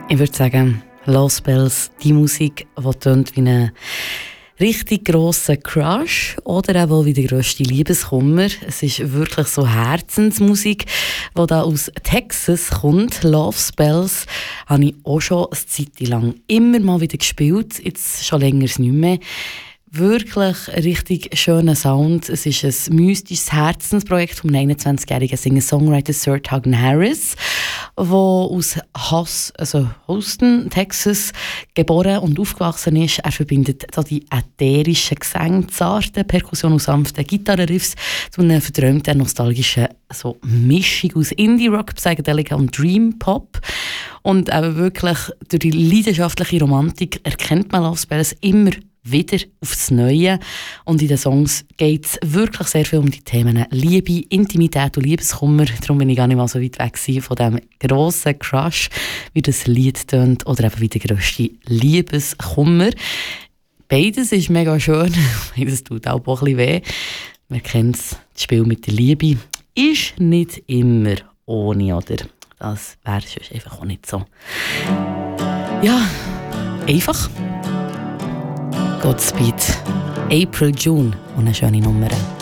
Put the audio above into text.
Ich würde sagen, Lost Bells, die Musik, die tönt wie ein richtig grosser Crush oder auch wie der grösste Liebeskummer. Es ist wirklich so Herzensmusik, die da aus Texas kommt. Lost Bells habe ich auch schon eine Zeit lang immer mal wieder gespielt, jetzt schon länger nicht mehr. Wirklich ein richtig schöner Sound. Es ist ein mystisches Herzensprojekt vom 21-jährigen Singer-Songwriter Sir Tugden Harris, der aus Houston, Texas, geboren und aufgewachsen ist. Er verbindet da die ätherischen Gesänge, zarte Perkussion und sanfte Gitarrenriffs zu einer verträumten, nostalgischen Mischung aus Indie-Rock, Psychedelika und Dream-Pop. Und eben wirklich durch die leidenschaftliche Romantik erkennt man Lost Bells immer wieder aufs Neue. Und in den Songs geht es wirklich sehr viel um die Themen Liebe, Intimität und Liebeskummer. Darum bin ich gar nicht mal so weit weg von dem grossen Crush, wie das Lied tönt, oder eben wie der grösste Liebeskummer. Beides ist mega schön, beides tut auch ein bisschen weh. Man kennt es, das Spiel mit der Liebe ist nicht immer ohne, oder? Das wäre sonst einfach auch nicht so. Ja, einfach. Godspeed. April June und eine schöne Nummer.